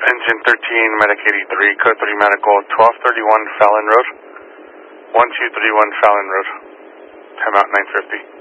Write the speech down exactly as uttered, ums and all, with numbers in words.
Engine thirteen, Medic eighty-three, Code three Medical, twelve thirty-one Fallon Road. one two three one Fallon Road. Timeout nine fifty.